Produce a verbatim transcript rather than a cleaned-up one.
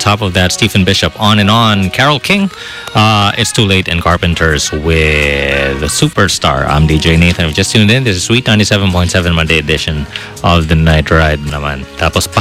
top of that, Stephen Bishop, On and On. Carol King, uh, It's Too Late, and Carpenters with Superstar. I'm D J Nathan. If you just tuned in, this is Sweet ninety-seven point seven Monday edition of The Night Ride naman. Tapos